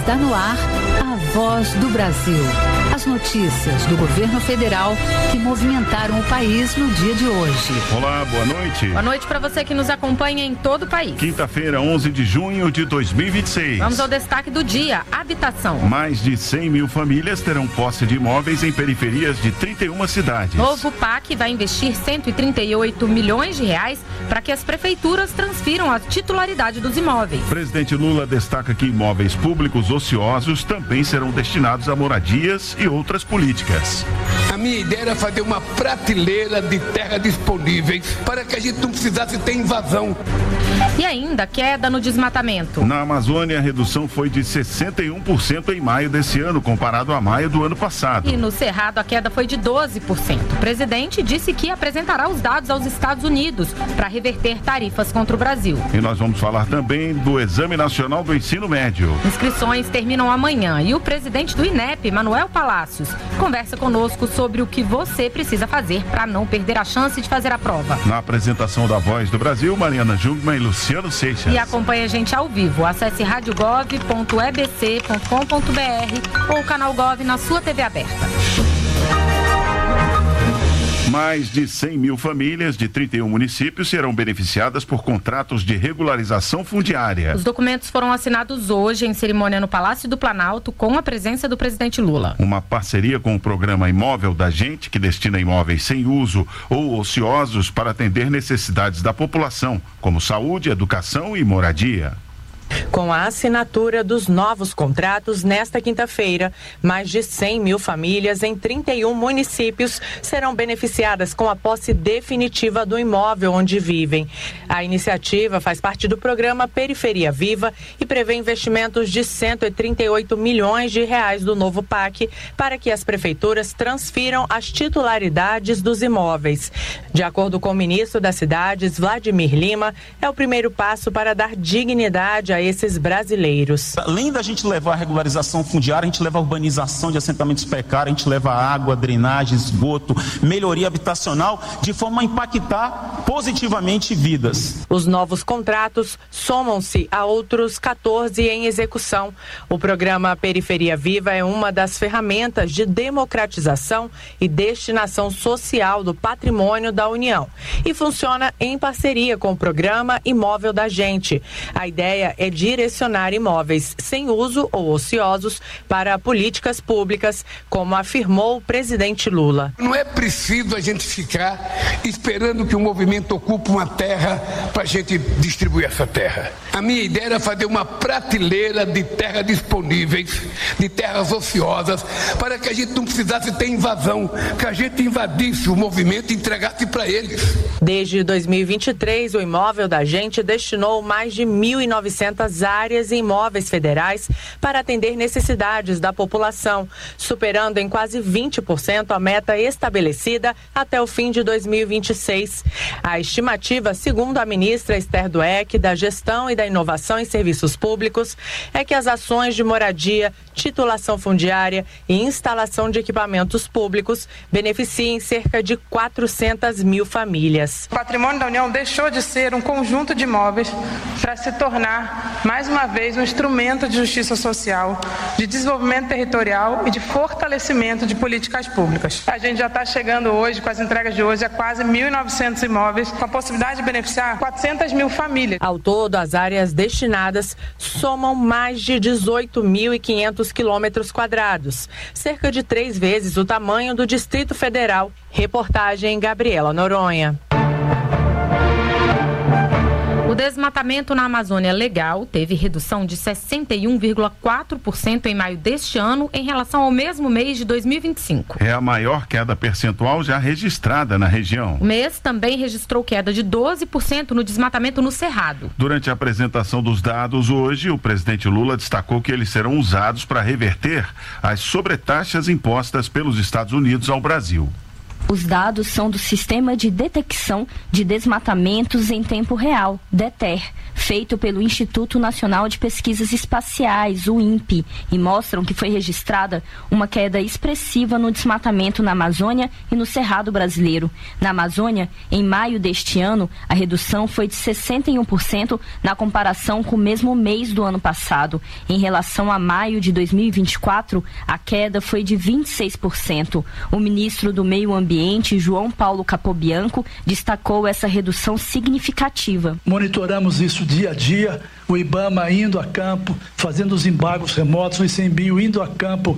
Está no ar a Voz do Brasil. As notícias do governo federal que movimentaram o país no dia de hoje. Olá, boa noite. Boa noite para você que nos acompanha em todo o país. Quinta-feira, 11 de junho de 2026. Vamos ao destaque do dia: habitação. Mais de 100 mil famílias terão posse de imóveis em periferias de 31 cidades. Novo PAC vai investir 138 milhões de reais para que as prefeituras transfiram a titularidade dos imóveis. O presidente Lula destaca que imóveis públicos ociosos também serão destinados a moradias e outras políticas. A minha ideia era fazer uma prateleira de terra disponíveis para que a gente não precisasse ter invasão. E ainda queda no desmatamento. Na Amazônia, a redução foi de 61% em maio desse ano, comparado a maio do ano passado. E no Cerrado, a queda foi de 12%. O presidente disse que apresentará os dados aos Estados Unidos para reverter tarifas contra o Brasil. E nós vamos falar também do Exame Nacional do Ensino Médio. Inscrições terminam amanhã e o presidente do INEP, Manuel Palácios, conversa conosco sobre o que você precisa fazer para não perder a chance de fazer a prova. Na apresentação da Voz do Brasil, Mariana Jungmann e Luciano Seixas. E acompanhe a gente ao vivo. Acesse radiogov.ebc.com.br ou o canal Gov na sua TV aberta. Mais de 100 mil famílias de 31 municípios serão beneficiadas por contratos de regularização fundiária. Os documentos foram assinados hoje em cerimônia no Palácio do Planalto com a presença do presidente Lula. Uma parceria com o programa Imóvel da Gente, que destina imóveis sem uso ou ociosos para atender necessidades da população, como saúde, educação e moradia. Com a assinatura dos novos contratos, nesta quinta-feira, mais de 100 mil famílias em 31 municípios serão beneficiadas com a posse definitiva do imóvel onde vivem. A iniciativa faz parte do programa Periferia Viva e prevê investimentos de 138 milhões de reais do novo PAC para que as prefeituras transfiram as titularidades dos imóveis. De acordo com o ministro das Cidades, Vladimir Lima, é o primeiro passo para dar dignidade a esses brasileiros. Além da gente levar a regularização fundiária, a gente leva a urbanização de assentamentos precários, a gente leva água, drenagem, esgoto, melhoria habitacional, de forma a impactar positivamente vidas. Os novos contratos somam-se a outros 14 em execução. O programa Periferia Viva é uma das ferramentas de democratização e destinação social do patrimônio da União e funciona em parceria com o programa Imóvel da Gente. A ideia é direcionar imóveis sem uso ou ociosos para políticas públicas, como afirmou o presidente Lula. Não é preciso a gente ficar esperando que o movimento ocupe uma terra para a gente distribuir essa terra. A minha ideia era fazer uma prateleira de terra disponíveis, de terras ociosas, para que a gente não precisasse ter invasão, que a gente invadisse o movimento e entregasse para eles. Desde 2023, o Imóvel da Gente destinou mais de 1.900 áreas e imóveis federais para atender necessidades da população, superando em quase 20% a meta estabelecida até o fim de 2026. A estimativa, segundo a ministra Esther Dweck, da Gestão e da Inovação em Serviços Públicos, é que as ações de moradia, titulação fundiária e instalação de equipamentos públicos beneficiem cerca de 400 mil famílias. O patrimônio da União deixou de ser um conjunto de imóveis para se tornar, mais uma vez, um instrumento de justiça social, de desenvolvimento territorial e de fortalecimento de políticas públicas. A gente já está chegando hoje, com as entregas de hoje, a quase 1.900 imóveis, com a possibilidade de beneficiar 400 mil famílias. Ao todo, as áreas destinadas somam mais de 18.500 quilômetros quadrados, cerca de 3 vezes o tamanho do Distrito Federal. Reportagem Gabriela Noronha. O desmatamento na Amazônia Legal teve redução de 61,4% em maio deste ano em relação ao mesmo mês de 2025. É a maior queda percentual já registrada na região. O mês também registrou queda de 12% no desmatamento no Cerrado. Durante a apresentação dos dados hoje, o presidente Lula destacou que eles serão usados para reverter as sobretaxas impostas pelos Estados Unidos ao Brasil. Os dados são do Sistema de Detecção de Desmatamentos em Tempo Real, DETER, feito pelo Instituto Nacional de Pesquisas Espaciais, o INPE, e mostram que foi registrada uma queda expressiva no desmatamento na Amazônia e no Cerrado brasileiro. Na Amazônia, em maio deste ano, a redução foi de 61% na comparação com o mesmo mês do ano passado. Em relação a maio de 2024, a queda foi de 26%. O ministro do Meio Ambiente, João Paulo Capobianco, destacou essa redução significativa. Monitoramos isso dia a dia, o IBAMA indo a campo, fazendo os embargos remotos, o ICMBio indo a campo,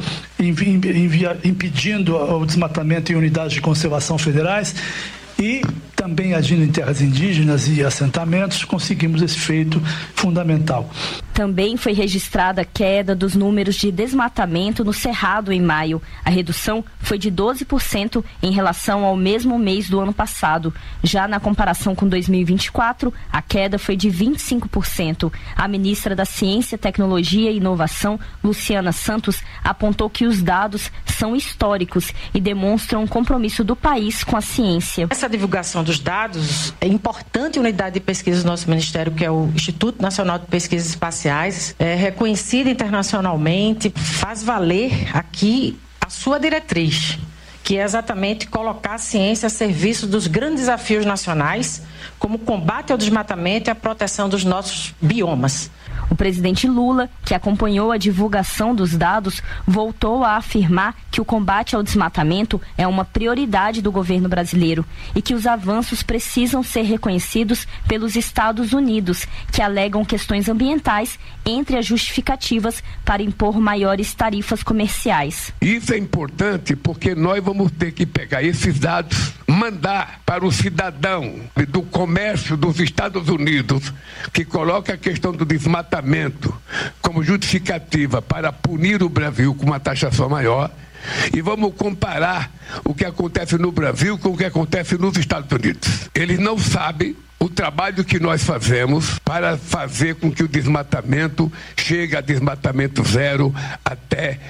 impedindo o desmatamento em unidades de conservação federais e também agindo em terras indígenas e assentamentos, conseguimos esse feito fundamental. Também foi registrada a queda dos números de desmatamento no Cerrado em maio. A redução foi de 12% em relação ao mesmo mês do ano passado. Já na comparação com 2024, a queda foi de 25%. A ministra da Ciência, Tecnologia e Inovação, Luciana Santos, apontou que os dados são históricos e demonstram um compromisso do país com a ciência. Essa divulgação dos dados é importante. A unidade de pesquisa do nosso ministério, que é o Instituto Nacional de Pesquisas Espaciais, é reconhecida internacionalmente, faz valer aqui a sua diretriz, que é exatamente colocar a ciência a serviço dos grandes desafios nacionais, como o combate ao desmatamento e a proteção dos nossos biomas. O presidente Lula, que acompanhou a divulgação dos dados, voltou a afirmar que o combate ao desmatamento é uma prioridade do governo brasileiro e que os avanços precisam ser reconhecidos pelos Estados Unidos, que alegam questões ambientais entre as justificativas para impor maiores tarifas comerciais. Isso é importante porque nós vamos ter que pegar esses dados, mandar para o cidadão do comércio dos Estados Unidos, que coloca a questão do desmatamento como justificativa para punir o Brasil com uma taxação maior, e vamos comparar o que acontece no Brasil com o que acontece nos Estados Unidos. Eles não sabem o trabalho que nós fazemos para fazer com que o desmatamento chegue a desmatamento zero até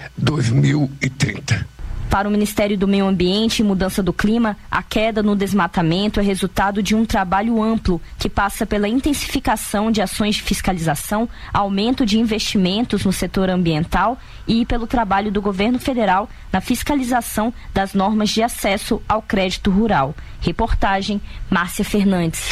2030. Para o Ministério do Meio Ambiente e Mudança do Clima, a queda no desmatamento é resultado de um trabalho amplo que passa pela intensificação de ações de fiscalização, aumento de investimentos no setor ambiental e pelo trabalho do governo federal na fiscalização das normas de acesso ao crédito rural. Reportagem, Márcia Fernandes.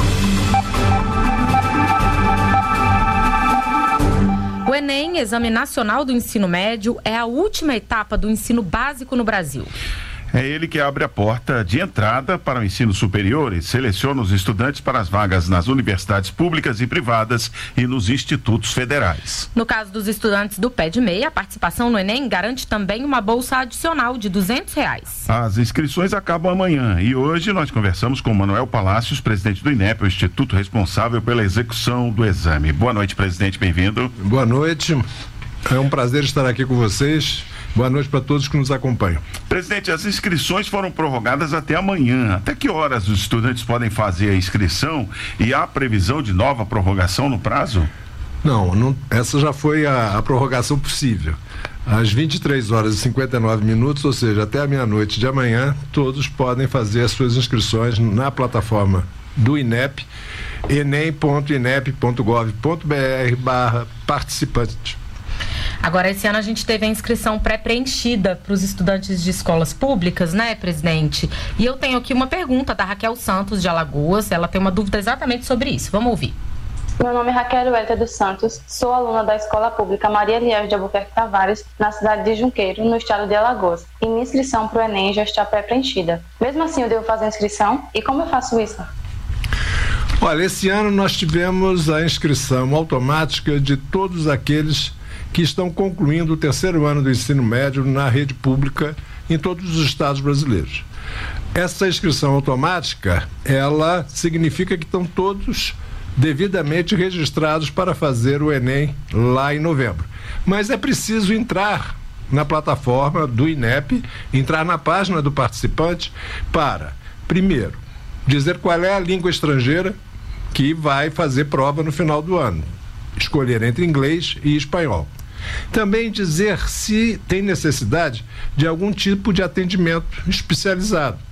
O Enem, Exame Nacional do Ensino Médio, é a última etapa do ensino básico no Brasil. É ele que abre a porta de entrada para o ensino superior e seleciona os estudantes para as vagas nas universidades públicas e privadas e nos institutos federais. No caso dos estudantes do pé de meia, a participação no Enem garante também uma bolsa adicional de R$200. As inscrições acabam amanhã e hoje nós conversamos com Manuel Palácios, presidente do INEP, o instituto responsável pela execução do exame. Boa noite, presidente, bem-vindo. Boa noite, é um prazer estar aqui com vocês. Boa noite para todos que nos acompanham. Presidente, as inscrições foram prorrogadas até amanhã. Até que horas os estudantes podem fazer a inscrição e há previsão de nova prorrogação no prazo? Não, essa já foi a prorrogação possível. Às 23h59, ou seja, até a meia-noite de amanhã, todos podem fazer as suas inscrições na plataforma do INEP, enem.inep.gov.br/participante. Agora, esse ano a gente teve a inscrição pré-preenchida para os estudantes de escolas públicas, né, presidente? E eu tenho aqui uma pergunta da Raquel Santos, de Alagoas. Ela tem uma dúvida exatamente sobre isso. Vamos ouvir. Meu nome é Raquel Welter dos Santos, sou aluna da Escola Pública Maria Eliel de Albuquerque Tavares, na cidade de Junqueiro, no estado de Alagoas. E minha inscrição para o Enem já está pré-preenchida. Mesmo assim, eu devo fazer a inscrição? E como eu faço isso? Olha, esse ano nós tivemos a inscrição automática de todos aqueles que estão concluindo o terceiro ano do ensino médio na rede pública em todos os estados brasileiros. Essa inscrição automática, ela significa que estão todos devidamente registrados para fazer o Enem lá em novembro. Mas é preciso entrar na plataforma do INEP, entrar na página do participante para, primeiro, dizer qual é a língua estrangeira que vai fazer prova no final do ano. Escolher entre inglês e espanhol. Também dizer se tem necessidade de algum tipo de atendimento especializado.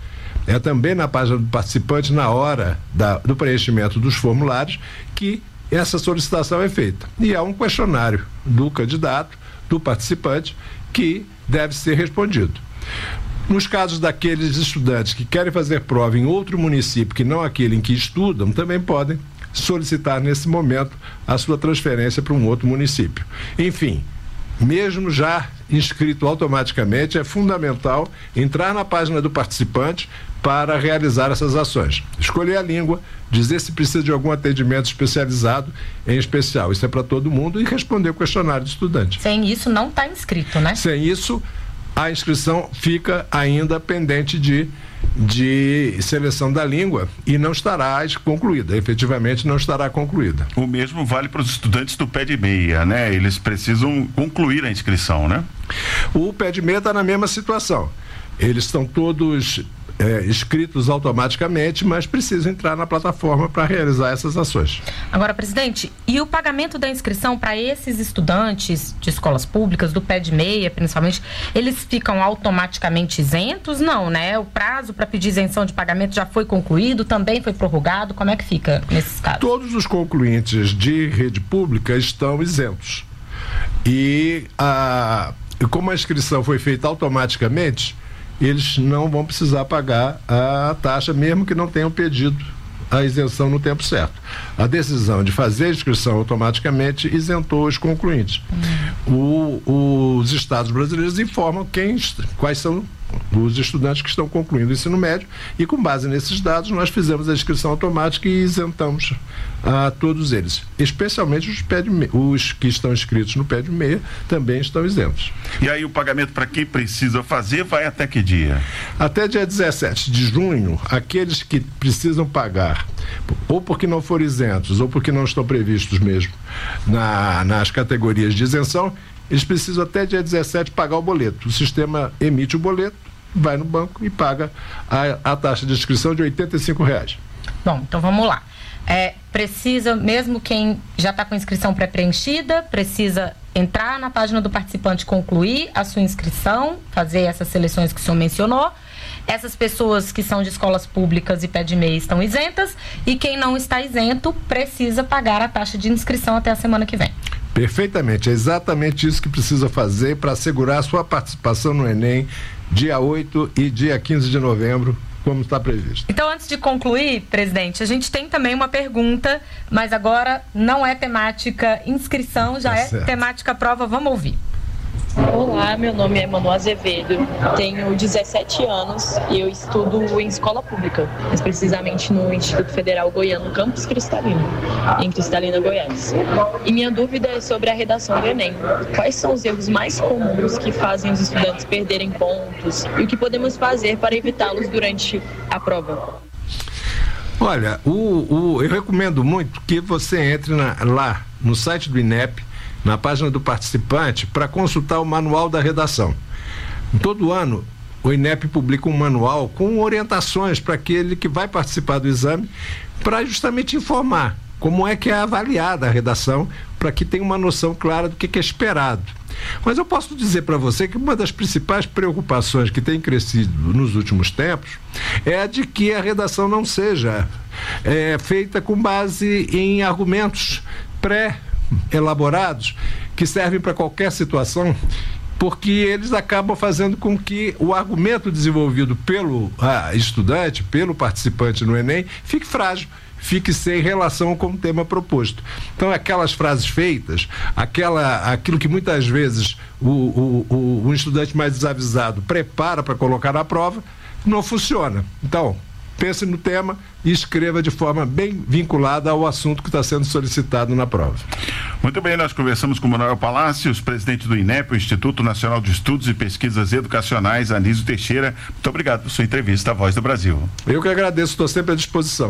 é também na página do participante, na hora do preenchimento dos formulários, que essa solicitação é feita. E há um questionário do candidato, do participante, que deve ser respondido. Nos casos daqueles estudantes que querem fazer prova em outro município que não aquele em que estudam, também podem solicitar nesse momento a sua transferência para um outro município. Enfim, mesmo já inscrito automaticamente, é fundamental entrar na página do participante para realizar essas ações. Escolher a língua, dizer se precisa de algum atendimento especializado em especial. Isso é para todo mundo, e responder o questionário do estudante. Sem isso não está inscrito, né? Sem isso, a inscrição fica ainda pendente de seleção da língua e não estará concluída, efetivamente não estará concluída. O mesmo vale para os estudantes do pé de meia, né? Eles precisam concluir a inscrição, né? O pé de meia está na mesma situação. Eles estão todos inscritos automaticamente, mas precisam entrar na plataforma para realizar essas ações. Agora, presidente, e o pagamento da inscrição para esses estudantes de escolas públicas, do pé de meia, principalmente, eles ficam automaticamente isentos? Não, né? O prazo para pedir isenção de pagamento já foi concluído, também foi prorrogado? Como é que fica nesses casos? Todos os concluintes de rede pública estão isentos. E como a inscrição foi feita automaticamente, eles não vão precisar pagar a taxa, mesmo que não tenham pedido a isenção no tempo certo. A decisão de fazer a inscrição automaticamente isentou os concluintes. Os estados brasileiros informam quais são os estudantes que estão concluindo o ensino médio, e com base nesses dados nós fizemos a inscrição automática e isentamos a todos eles, especialmente os que estão inscritos no pé de meia também estão isentos. E aí o pagamento para quem precisa fazer vai até que dia? Até dia 17 de junho, aqueles que precisam pagar, ou porque não foram isentos, ou porque não estão previstos mesmo nas categorias de isenção, eles precisam até dia 17 pagar o boleto. O sistema emite o boleto, vai no banco e paga a taxa de inscrição de R$85. Bom, então vamos lá. Precisa, mesmo quem já está com a inscrição pré-preenchida, precisa entrar na página do participante, concluir a sua inscrição, fazer essas seleções que o senhor mencionou. Essas pessoas que são de escolas públicas e pé de meia estão isentas, e quem não está isento precisa pagar a taxa de inscrição até a semana que vem. Perfeitamente, é exatamente isso que precisa fazer para assegurar a sua participação no Enem, dia 8 e dia 15 de novembro, como está previsto. Então, antes de concluir, presidente, a gente tem também uma pergunta, mas agora não é temática inscrição, já é temática prova. Vamos ouvir. Olá, meu nome é Manu Azevedo, tenho 17 anos e eu estudo em escola pública, mais precisamente no Instituto Federal Goiano, Campus Cristalino, em Cristalina, Goiás. E minha dúvida é sobre a redação do Enem. Quais são os erros mais comuns que fazem os estudantes perderem pontos e o que podemos fazer para evitá-los durante a prova? Olha, eu recomendo muito que você entre lá no site do INEP, na página do participante, para consultar o manual da redação. Todo ano, o INEP publica um manual com orientações para aquele que vai participar do exame, para justamente informar como é que é avaliada a redação, para que tenha uma noção clara do que é esperado. Mas eu posso dizer para você que uma das principais preocupações que tem crescido nos últimos tempos é a de que a redação não seja feita com base em argumentos elaborados que servem para qualquer situação, porque eles acabam fazendo com que o argumento desenvolvido pelo estudante, pelo participante no Enem, fique frágil, fique sem relação com o tema proposto. Então, aquelas frases feitas, aquilo que muitas vezes o estudante mais desavisado prepara para colocar na prova, não funciona. Então, pense no tema e escreva de forma bem vinculada ao assunto que está sendo solicitado na prova. Muito bem, nós conversamos com o Manuel Palácios, presidente do INEP, o Instituto Nacional de Estudos e Pesquisas Educacionais, Anísio Teixeira. Muito obrigado por sua entrevista à Voz do Brasil. Eu que agradeço, estou sempre à disposição.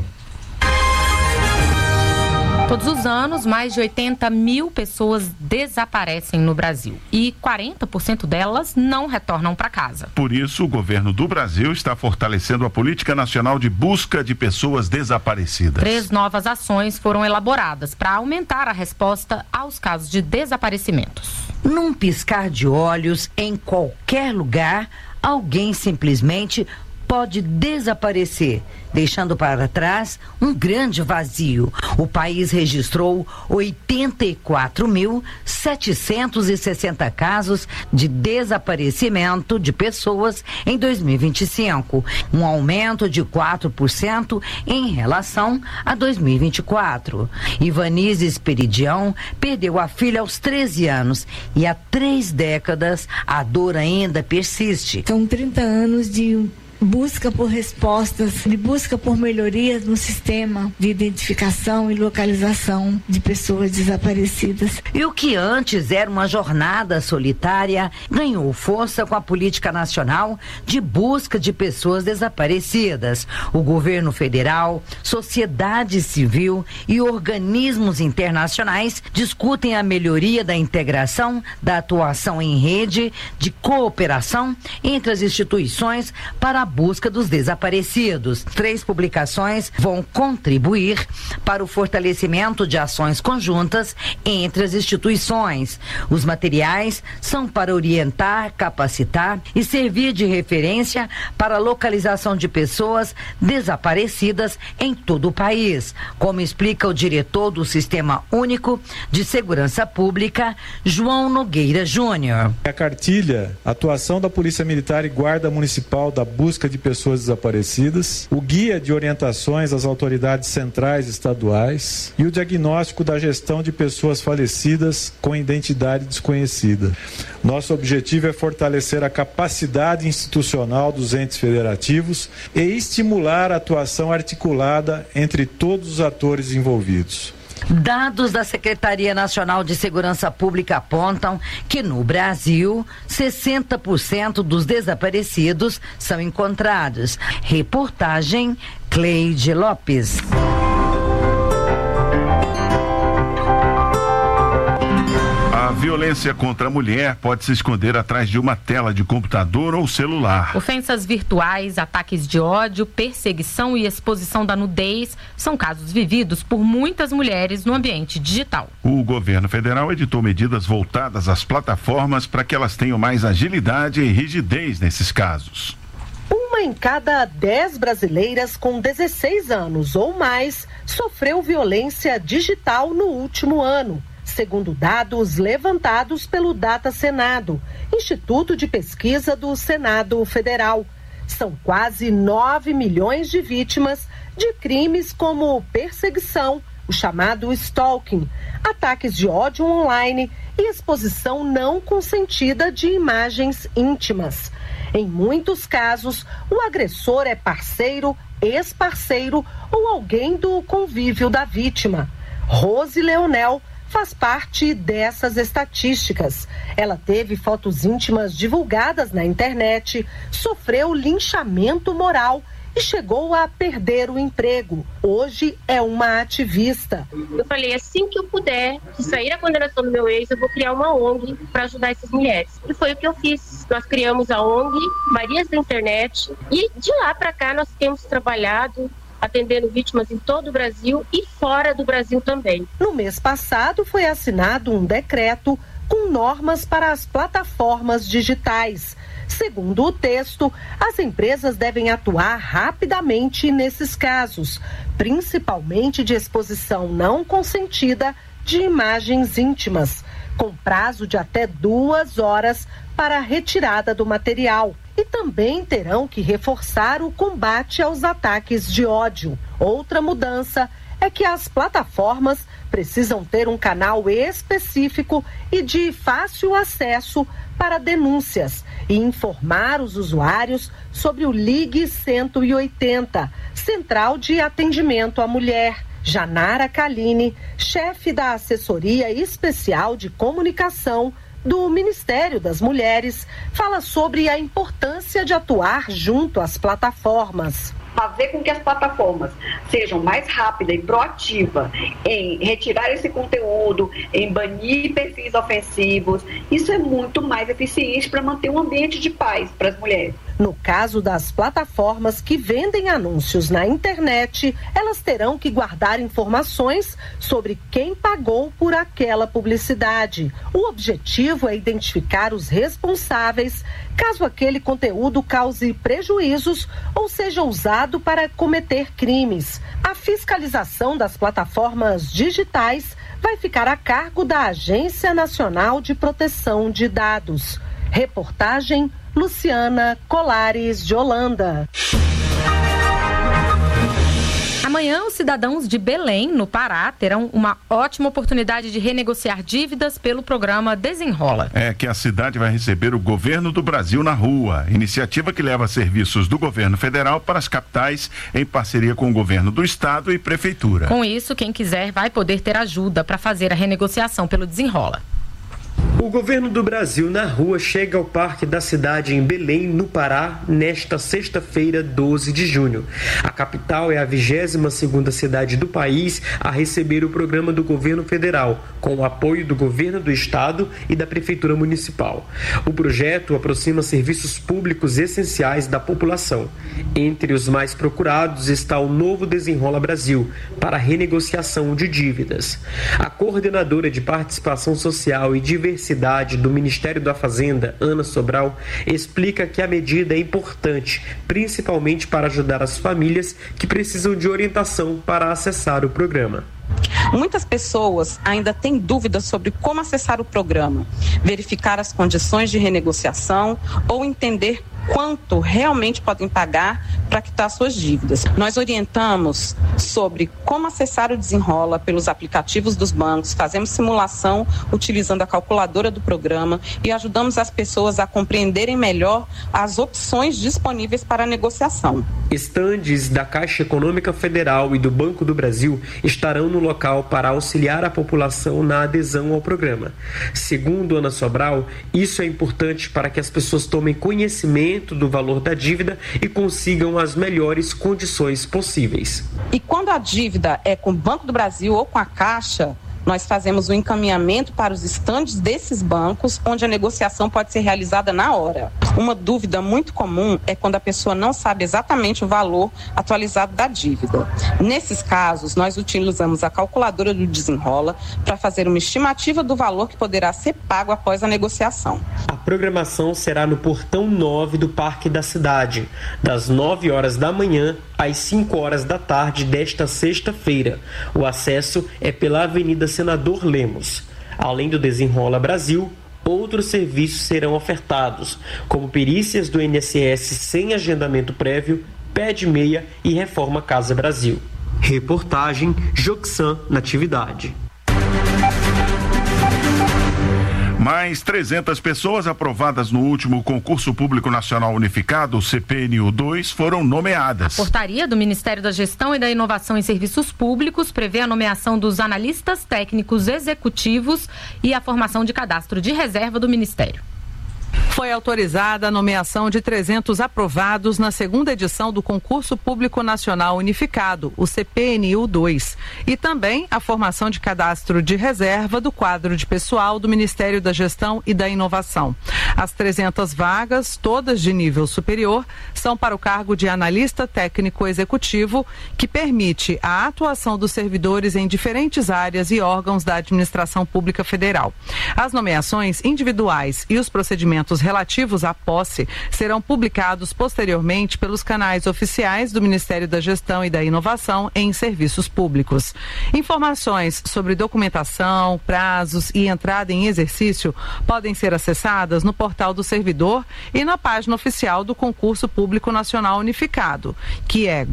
Todos os anos, mais de 80 mil pessoas desaparecem no Brasil e 40% delas não retornam para casa. Por isso, o governo do Brasil está fortalecendo a Política Nacional de Busca de Pessoas Desaparecidas. 3 novas ações foram elaboradas para aumentar a resposta aos casos de desaparecimentos. Num piscar de olhos, em qualquer lugar, alguém simplesmente pode desaparecer, deixando para trás um grande vazio. O país registrou 84.760 casos de desaparecimento de pessoas em 2025, um aumento de 4% em relação a 2024. Ivanise Esperidião perdeu a filha aos 13 anos e há 3 décadas a dor ainda persiste. São 30 anos de busca por respostas, de busca por melhorias no sistema de identificação e localização de pessoas desaparecidas. E o que antes era uma jornada solitária ganhou força com a política nacional de busca de pessoas desaparecidas. O governo federal, sociedade civil e organismos internacionais discutem a melhoria da integração da atuação em rede de cooperação entre as instituições para a busca dos desaparecidos. 3 publicações vão contribuir para o fortalecimento de ações conjuntas entre as instituições. Os materiais são para orientar, capacitar e servir de referência para a localização de pessoas desaparecidas em todo o país, como explica o diretor do Sistema Único de Segurança Pública, João Nogueira Júnior. A cartilha, atuação da Polícia Militar e Guarda Municipal da busca de pessoas desaparecidas, o guia de orientações às autoridades centrais e estaduais e o diagnóstico da gestão de pessoas falecidas com identidade desconhecida. Nosso objetivo é fortalecer a capacidade institucional dos entes federativos e estimular a atuação articulada entre todos os atores envolvidos. Dados da Secretaria Nacional de Segurança Pública apontam que no Brasil, 60% dos desaparecidos são encontrados. Reportagem Cleide Lopes. A violência contra a mulher pode se esconder atrás de uma tela de computador ou celular. Ofensas virtuais, ataques de ódio, perseguição e exposição da nudez são casos vividos por muitas mulheres no ambiente digital. O governo federal editou medidas voltadas às plataformas para que elas tenham mais agilidade e rigidez nesses casos. 1 em cada 10 brasileiras com 16 anos ou mais sofreu violência digital no último ano, segundo dados levantados pelo Data Senado, Instituto de Pesquisa do Senado Federal. São quase 9 milhões de vítimas de crimes como perseguição, o chamado stalking, ataques de ódio online e exposição não consentida de imagens íntimas. Em muitos casos, o agressor é parceiro, ex-parceiro ou alguém do convívio da vítima. Rose Leonel faz parte dessas estatísticas. Ela teve fotos íntimas divulgadas na internet, sofreu linchamento moral e chegou a perder o emprego. Hoje é uma ativista. Eu falei, assim que eu puder, que sair a condenação do meu ex, eu vou criar uma ONG para ajudar essas mulheres. E foi o que eu fiz. Nós criamos a ONG Marias da Internet e de lá para cá nós temos trabalhado atendendo vítimas em todo o Brasil e fora do Brasil também. No mês passado foi assinado um decreto com normas para as plataformas digitais. Segundo o texto, as empresas devem atuar rapidamente nesses casos, principalmente de exposição não consentida de imagens íntimas, com prazo de até 2 horas para a retirada do material. E também terão que reforçar o combate aos ataques de ódio. Outra mudança é que as plataformas precisam ter um canal específico e de fácil acesso para denúncias e informar os usuários sobre o Ligue 180, Central de Atendimento à Mulher. Janara Kaline, chefe da Assessoria Especial de Comunicação do Ministério das Mulheres, fala sobre a importância de atuar junto às plataformas. fazer com que as plataformas sejam mais rápidas e proativas em retirar esse conteúdo, em banir perfis ofensivos, isso é muito mais eficiente para manter um ambiente de paz para as mulheres. No caso das plataformas que vendem anúncios na internet, elas terão que guardar informações sobre quem pagou por aquela publicidade. O objetivo é identificar os responsáveis caso aquele conteúdo cause prejuízos ou seja usado para cometer crimes. A fiscalização das plataformas digitais vai ficar a cargo da Agência Nacional de Proteção de Dados. Reportagem Luciana Colares de Holanda. Amanhã, os cidadãos de Belém, no Pará, terão uma ótima oportunidade de renegociar dívidas pelo programa Desenrola. É que a cidade vai receber o Governo do Brasil na Rua, iniciativa que leva serviços do governo federal para as capitais em parceria com o governo do estado e prefeitura. Com isso, quem quiser vai poder ter ajuda para fazer a renegociação pelo Desenrola. O Governo do Brasil na Rua chega ao Parque da Cidade em Belém, no Pará, nesta sexta-feira, 12 de junho. A capital é a 22ª cidade do país a receber o programa do Governo Federal, com o apoio do Governo do Estado e da Prefeitura Municipal. O projeto aproxima serviços públicos essenciais da população. Entre os mais procurados está o Novo Desenrola Brasil, para renegociação de dívidas. A coordenadora de Participação Social e Diversidade do Ministério da Fazenda, Ana Sobral, explica que a medida é importante, principalmente para ajudar as famílias que precisam de orientação para acessar o programa. Muitas pessoas ainda têm dúvidas sobre como acessar o programa, verificar as condições de renegociação ou entender quanto realmente podem pagar para quitar suas dívidas. Nós orientamos sobre como acessar o Desenrola pelos aplicativos dos bancos, fazemos simulação utilizando a calculadora do programa e ajudamos as pessoas a compreenderem melhor as opções disponíveis para a negociação. Estandes da Caixa Econômica Federal e do Banco do Brasil estarão no local para auxiliar a população na adesão ao programa. Segundo Ana Sobral, isso é importante para que as pessoas tomem conhecimento do valor da dívida e consigam as melhores condições possíveis. E quando a dívida é com o Banco do Brasil ou com a Caixa, nós fazemos o encaminhamento para os estandes desses bancos, onde a negociação pode ser realizada na hora. Uma dúvida muito comum é quando a pessoa não sabe exatamente o valor atualizado da dívida. Nesses casos, nós utilizamos a calculadora do Desenrola para fazer uma estimativa do valor que poderá ser pago após a negociação. A programação será no Portão 9 do Parque da Cidade, das 9 horas da manhã às 5 horas da tarde desta sexta-feira. O acesso é pela Avenida Senador Lemos. Além do Desenrola Brasil, outros serviços serão ofertados, como perícias do INSS sem agendamento prévio, pé de meia e reforma Casa Brasil. Reportagem Joxan Natividade. Mais 300 pessoas aprovadas no último Concurso Público Nacional Unificado, CPNU2, foram nomeadas. A portaria do Ministério da Gestão e da Inovação em Serviços Públicos prevê a nomeação dos analistas técnicos executivos e a formação de cadastro de reserva do Ministério. Foi autorizada a nomeação de 300 aprovados na segunda edição do Concurso Público Nacional Unificado, o CPNU2, e também a formação de cadastro de reserva do quadro de pessoal do Ministério da Gestão e da Inovação. As 300 vagas, todas de nível superior, são para o cargo de analista técnico executivo, que permite a atuação dos servidores em diferentes áreas e órgãos da administração pública federal. As nomeações individuais e os procedimentos relativos à posse serão publicados posteriormente pelos canais oficiais do Ministério da Gestão e da Inovação em Serviços Públicos. Informações sobre documentação, prazos e entrada em exercício podem ser acessadas no portal do servidor e na página oficial do Concurso Público Nacional Unificado, que é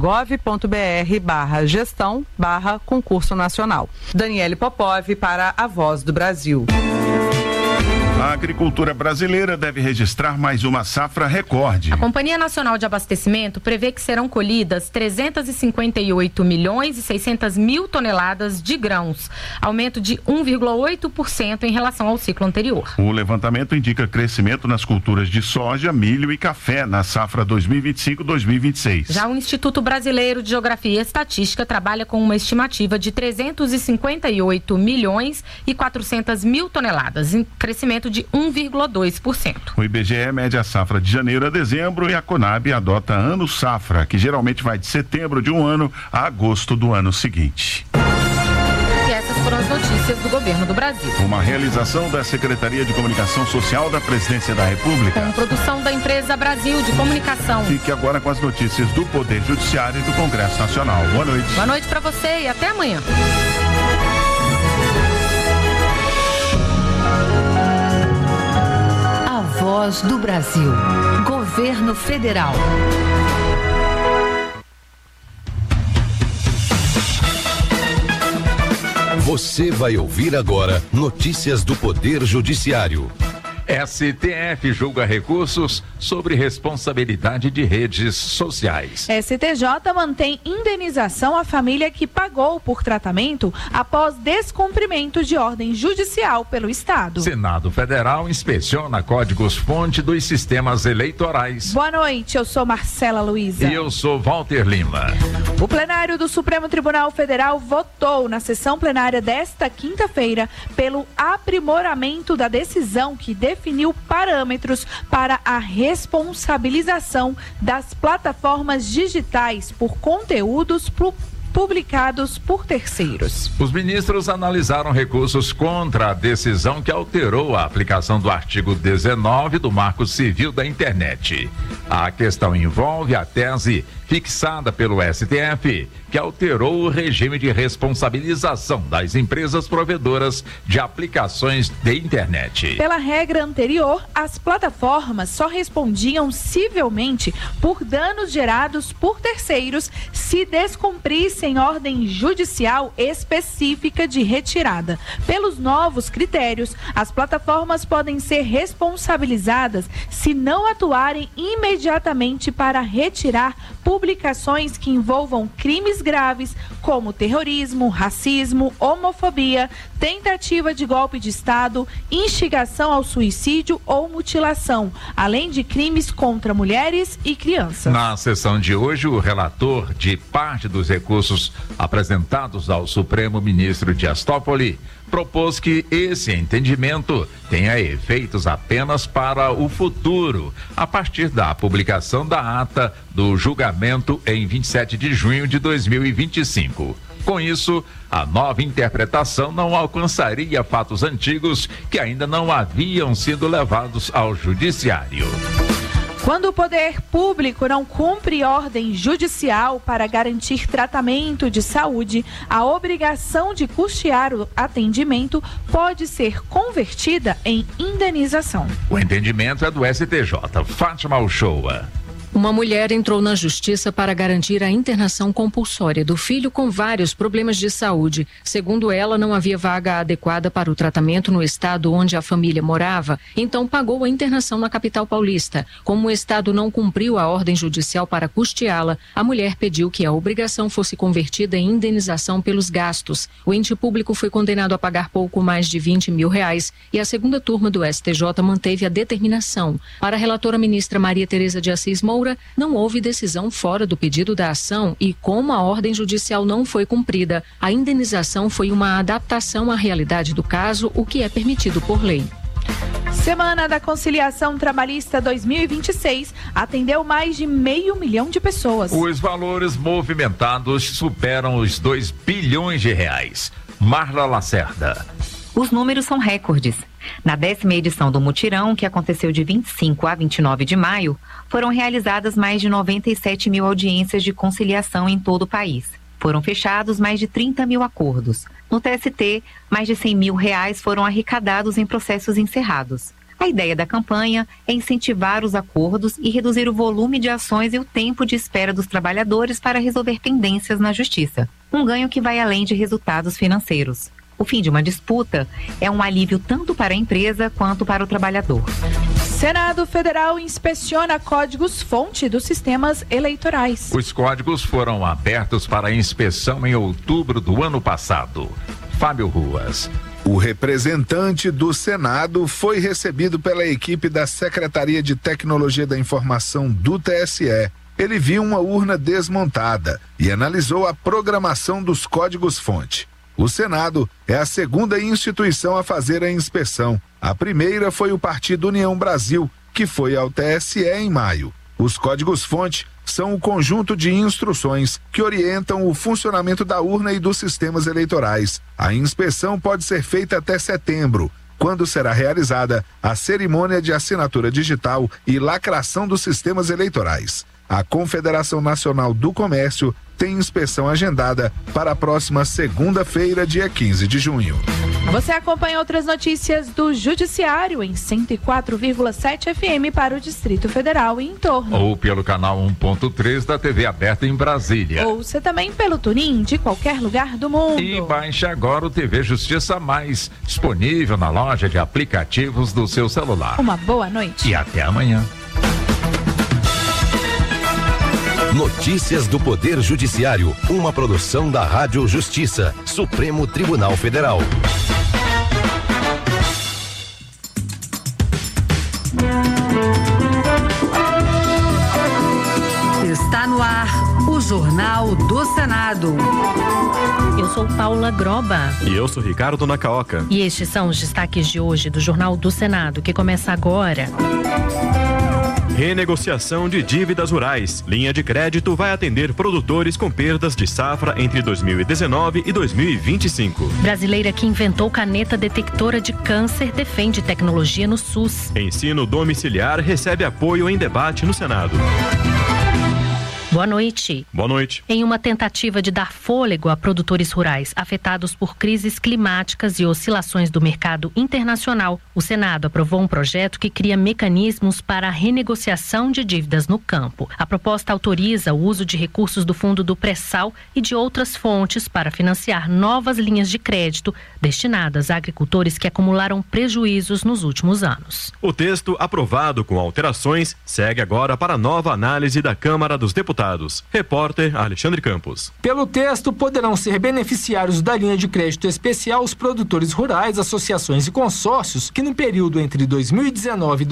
gov.br/gestão/concurso nacional. Daniele Popov para a Voz do Brasil. A A agricultura brasileira deve registrar mais uma safra recorde. A Companhia Nacional de Abastecimento prevê que serão colhidas 358 milhões e 600 mil toneladas de grãos, aumento de 1,8% em relação ao ciclo anterior. O levantamento indica crescimento nas culturas de soja, milho e café na safra 2025-2026. Já o Instituto Brasileiro de Geografia e Estatística trabalha com uma estimativa de 358 milhões e 400 mil toneladas, em crescimento de 1,2%. O IBGE mede a safra de janeiro a dezembro e a Conab adota ano safra, que geralmente vai de setembro de um ano a agosto do ano seguinte. E essas foram as notícias do governo do Brasil. Uma realização da Secretaria de Comunicação Social da Presidência da República. Com produção da empresa Brasil de Comunicação. Fique agora com as notícias do Poder Judiciário e do Congresso Nacional. Boa noite. Boa noite para você e até amanhã. A Voz do Brasil. Governo Federal. Você vai ouvir agora notícias do Poder Judiciário. STF julga recursos sobre responsabilidade de redes sociais. STJ mantém indenização à família que pagou por tratamento após descumprimento de ordem judicial pelo Estado. Senado Federal inspeciona códigos-fonte dos sistemas eleitorais. Boa noite, eu sou Marcela Luiza. E eu sou Walter Lima. O plenário do Supremo Tribunal Federal votou na sessão plenária desta quinta-feira pelo aprimoramento da decisão que definiu parâmetros para a responsabilização das plataformas digitais por conteúdos publicados por terceiros. Os ministros analisaram recursos contra a decisão que alterou a aplicação do artigo 19 do Marco Civil da Internet. A questão envolve a tese fixada pelo STF, que alterou o regime de responsabilização das empresas provedoras de aplicações de internet. Pela regra anterior, as plataformas só respondiam civilmente por danos gerados por terceiros se descumprissem ordem judicial específica de retirada. Pelos novos critérios, as plataformas podem ser responsabilizadas se não atuarem imediatamente para retirar publicações que envolvam crimes graves como terrorismo, racismo, homofobia, tentativa de golpe de Estado, instigação ao suicídio ou mutilação, além de crimes contra mulheres e crianças. Na sessão de hoje, o relator de parte dos recursos apresentados ao Supremo, ministro Dias Toffoli, propôs que esse entendimento tenha efeitos apenas para o futuro, a partir da publicação da ata do julgamento em 27 de junho de 2025. Com isso, a nova interpretação não alcançaria fatos antigos que ainda não haviam sido levados ao judiciário. Quando o poder público não cumpre ordem judicial para garantir tratamento de saúde, a obrigação de custear o atendimento pode ser convertida em indenização. O entendimento é do STJ. Fátima Uchoa. Uma mulher entrou na justiça para garantir a internação compulsória do filho com vários problemas de saúde. Segundo ela, não havia vaga adequada para o tratamento no estado onde a família morava, então pagou a internação na capital paulista. Como o estado não cumpriu a ordem judicial para custeá-la, a mulher pediu que a obrigação fosse convertida em indenização pelos gastos. O ente público foi condenado a pagar pouco mais de R$20 mil e a segunda turma do STJ manteve a determinação. Para a relatora ministra Maria Tereza de Assis Moura, não houve decisão fora do pedido da ação e, como a ordem judicial não foi cumprida, a indenização foi uma adaptação à realidade do caso, o que é permitido por lei. Semana da Conciliação Trabalhista 2026 atendeu mais de 500 mil de pessoas. Os valores movimentados superam os R$2 bilhões. Marla Lacerda. Os números são recordes. Na 10ª edição do Mutirão, que aconteceu de 25 a 29 de maio, foram realizadas mais de 97 mil audiências de conciliação em todo o país. Foram fechados mais de 30 mil acordos. No TST, mais de R$100 mil foram arrecadados em processos encerrados. A ideia da campanha é incentivar os acordos e reduzir o volume de ações e o tempo de espera dos trabalhadores para resolver pendências na justiça. Um ganho que vai além de resultados financeiros. O O fim de uma disputa é um alívio tanto para a empresa quanto para o trabalhador. Senado Federal inspeciona códigos-fonte dos sistemas eleitorais. Os códigos foram abertos para inspeção em outubro do ano passado. Fábio Ruas. O representante do Senado foi recebido pela equipe da Secretaria de Tecnologia da Informação do TSE. Ele viu uma urna desmontada e analisou a programação dos códigos-fonte. O Senado é a segunda instituição a fazer a inspeção. A primeira foi o Partido União Brasil, que foi ao TSE em maio. Os códigos-fonte são o conjunto de instruções que orientam o funcionamento da urna e dos sistemas eleitorais. A inspeção pode ser feita até setembro, quando será realizada a cerimônia de assinatura digital e lacração dos sistemas eleitorais. A Confederação Nacional do Comércio tem inspeção agendada para a próxima segunda-feira, dia 15 de junho. Você acompanha outras notícias do Judiciário em 104,7 FM para o Distrito Federal e em torno. Ou pelo canal 1.3 da TV aberta em Brasília. Ouça também pelo TuneIn de qualquer lugar do mundo. E baixe agora o TV Justiça Mais, disponível na loja de aplicativos do seu celular. Uma boa noite. E até amanhã. Notícias do Poder Judiciário, uma produção da Rádio Justiça, Supremo Tribunal Federal. Está no ar o Jornal do Senado. Eu sou Paula Groba. E eu sou Ricardo Nacaoca. E estes são os destaques de hoje do Jornal do Senado, que começa agora. Renegociação de dívidas rurais. Linha de crédito vai atender produtores com perdas de safra entre 2019 e 2025. Brasileira que inventou caneta detectora de câncer defende tecnologia no SUS. Ensino domiciliar recebe apoio em debate no Senado. Boa noite. Boa noite. Em uma tentativa de dar fôlego a produtores rurais afetados por crises climáticas e oscilações do mercado internacional, o Senado aprovou um projeto que cria mecanismos para a renegociação de dívidas no campo. A proposta autoriza o uso de recursos do Fundo do Pré-Sal e de outras fontes para financiar novas linhas de crédito destinadas a agricultores que acumularam prejuízos nos últimos anos. O texto, aprovado com alterações, segue agora para nova análise da Câmara dos Deputados. Repórter Alexandre Campos. Pelo texto, poderão ser beneficiários da linha de crédito especial os produtores rurais, associações e consórcios que no período entre 2019 e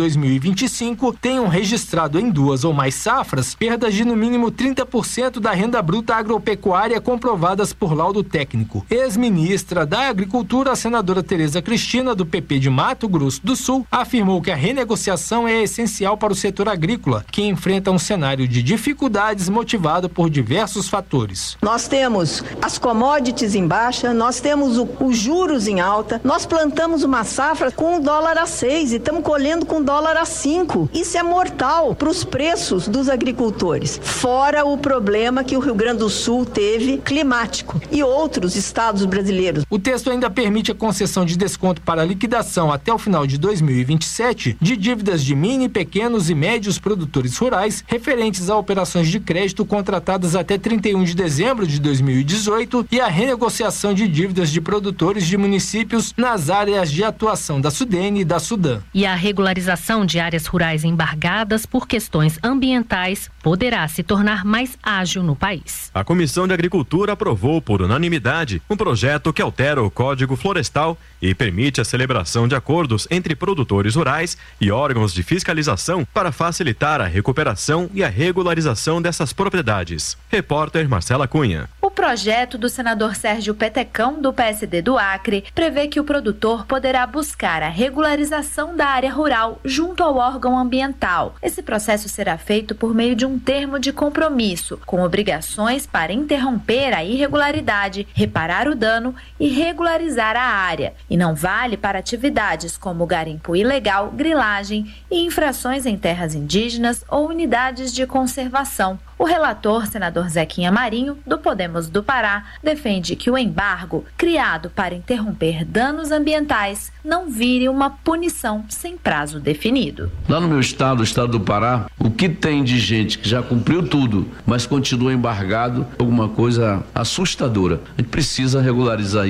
2025 tenham registrado em 2 ou mais safras perdas de no mínimo 30% da renda bruta agropecuária comprovadas por laudo técnico. Ex-ministra da Agricultura, a senadora Tereza Cristina, do PP de Mato Grosso do Sul, afirmou que a renegociação é essencial para o setor agrícola, que enfrenta um cenário de dificuldades motivado por diversos fatores. Nós temos as commodities em baixa, nós temos os juros em alta, nós plantamos uma safra com $1 a 6 e estamos colhendo com $1 a 5. Isso é mortal para os preços dos agricultores. Fora o problema que o Rio Grande do Sul teve climático e outros estados brasileiros. O texto ainda permite a concessão de desconto para liquidação até o final de 2027 de dívidas de mini, pequenos e médios produtores rurais referentes a operações de crédito contratadas até 31 de dezembro de 2018 e a renegociação de dívidas de produtores de municípios nas áreas de atuação da SUDENE e da SUDAM. E a regularização de áreas rurais embargadas por questões ambientais poderá se tornar mais ágil no país. A Comissão de Agricultura aprovou por unanimidade um projeto que altera o Código Florestal e permite a celebração de acordos entre produtores rurais e órgãos de fiscalização para facilitar a recuperação e a regularização dessas propriedades. Repórter Marcela Cunha. O projeto do senador Sérgio Petecão, do PSD do Acre, prevê que o produtor poderá buscar a regularização da área rural junto ao órgão ambiental. Esse processo será feito por meio de um termo de compromisso, com obrigações para interromper a irregularidade, reparar o dano e regularizar a área. E não vale para atividades como garimpo ilegal, grilagem e infrações em terras indígenas ou unidades de conservação. O relator, senador Zequinha Marinho, do Podemos do Pará, defende que o embargo, criado para interromper danos ambientais, não vire uma punição sem prazo definido. Lá no meu estado, o estado do Pará, o que tem de gente que já cumpriu tudo, mas continua embargado, alguma coisa assustadora. A gente precisa regularizar isso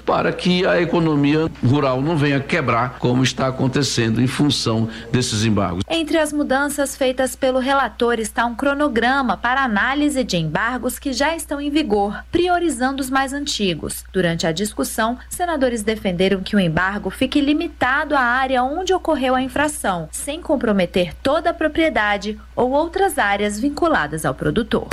para que a economia rural não venha quebrar, como está acontecendo em função desses embargos. Entre as mudanças feitas pelo relator está um cronograma para análise de embargos que já estão em vigor, priorizando os mais antigos. Durante a discussão, senadores defenderam que o embargo fique limitado à área onde ocorreu a infração, sem comprometer toda a propriedade ou outras áreas vinculadas ao produtor.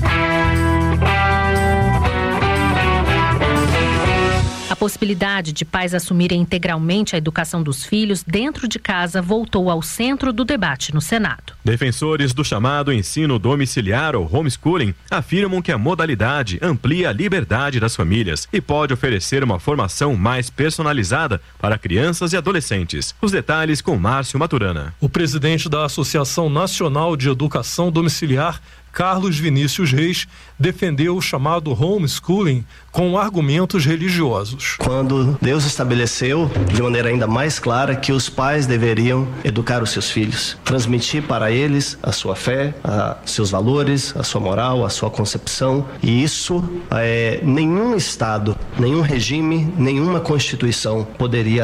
A possibilidade de pais assumirem integralmente a educação dos filhos dentro de casa voltou ao centro do debate no Senado. Defensores do chamado ensino domiciliar ou homeschooling afirmam que a modalidade amplia a liberdade das famílias e pode oferecer uma formação mais personalizada para crianças e adolescentes. Os detalhes com Márcio Maturana. O presidente da Associação Nacional de Educação Domiciliar, Carlos Vinícius Reis, defendeu o chamado homeschooling com argumentos religiosos. Quando Deus estabeleceu de maneira ainda mais clara que os pais deveriam educar os seus filhos, transmitir para eles a sua fé, seus valores, a sua moral, a sua concepção, e isso nenhum Estado, nenhum regime, nenhuma Constituição poderia